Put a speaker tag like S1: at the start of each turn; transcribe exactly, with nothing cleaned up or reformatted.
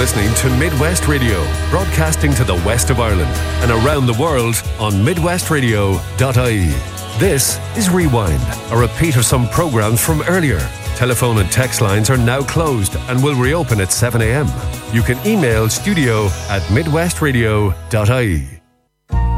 S1: listening to Midwest Radio, broadcasting to the west of Ireland and around the world on midwest radio dot I E. This is Rewind, a repeat of some programs from earlier. Telephone and text lines are now closed and will reopen at seven a.m. You can email studio at midwest radio dot I E.